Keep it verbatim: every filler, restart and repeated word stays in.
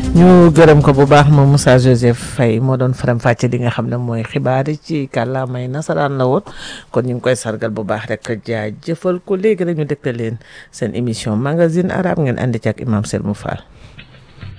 ñu gërëm ko bu baax moom Moussa Joseph Faye moo doon faram fàcce li nga xam ne mooy xibaar yi ci kàllaamay nasaraan la woon kon ñu ngi koy sargal bu baax rek jaajëfal ko léegi rek ñu dégtal leen seen émission magazine arabe ngeen andi ci ak Imam Selmou Fall.